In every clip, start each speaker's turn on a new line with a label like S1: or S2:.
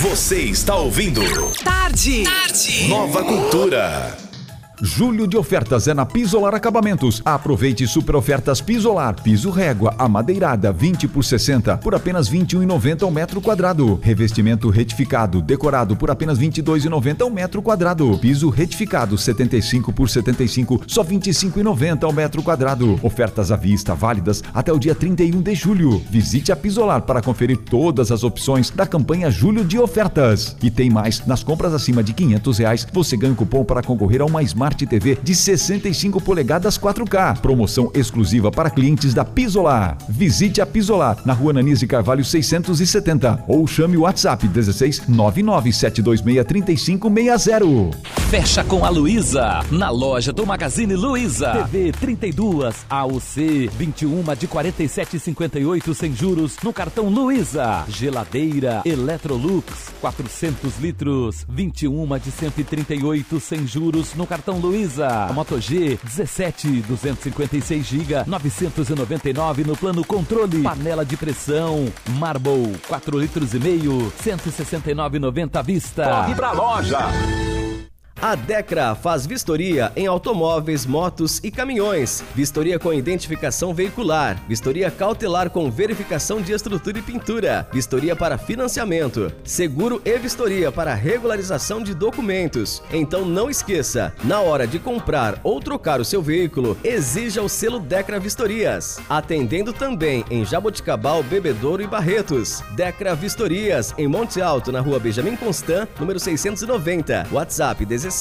S1: Você está ouvindo
S2: Tarde.
S1: Nova Cultura.
S3: Julho de ofertas é na Pisolar Acabamentos. Aproveite super ofertas Pisolar. Piso régua, amadeirada, 20 por 60, por apenas R$ 21,90 ao metro quadrado. Revestimento retificado, decorado, por apenas R$ 22,90 ao metro quadrado. Piso retificado, 75 por 75, só R$ 25,90 ao metro quadrado. Ofertas à vista, válidas até o dia 31 de julho. Visite a Pisolar para conferir todas as opções da campanha Julho de Ofertas. E tem mais, nas compras acima de R$ 500, você ganha um cupom para concorrer a uma Smart TV de 65 polegadas 4K. Promoção exclusiva para clientes da Pisolar. Visite a Pisolar na Rua Ananias de Carvalho 670 ou chame o WhatsApp 16 99726 3560.
S4: Fecha com a Luiza, na loja do Magazine Luiza. TV 32 AUC 21 de 47,58 sem juros no cartão Luiza. Geladeira Electrolux 400 litros 21 de 138 sem juros no cartão Luiza. A Moto G 17 256 GB 999 no plano controle. Panela de pressão Marble 4 litros e meio 169,90 à vista.
S5: Corre pra loja.
S6: A Decra faz vistoria em automóveis, motos e caminhões. Vistoria com identificação veicular. Vistoria cautelar com verificação de estrutura e pintura. Vistoria para financiamento. Seguro e vistoria para regularização de documentos. Então não esqueça, na hora de comprar ou trocar o seu veículo, exija o selo Decra Vistorias. Atendendo também em Jaboticabal, Bebedouro e Barretos. Decra Vistorias, em Monte Alto, na Rua Benjamin Constant, número 690. WhatsApp 16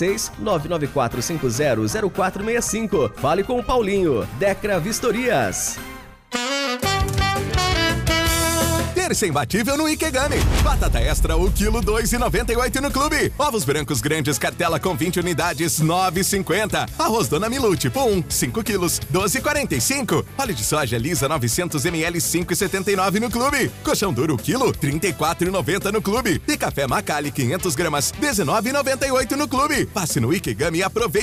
S6: 994500465. Fale com o Paulinho. Decra Vistorias.
S5: Terça imbatível no Ikegami. Batata extra, o quilo 2,98 no clube. Ovos brancos grandes, cartela com 20 unidades, 9,50. Arroz Dona Milu, tipo 1, 5 quilos, 12,45. Óleo de soja lisa, 900 ml, 5,79 no clube. Colchão duro, quilo, 34,90 no clube. E café Macali, 500 gramas, 19,98 no clube. Passe no Ikegami e aproveite.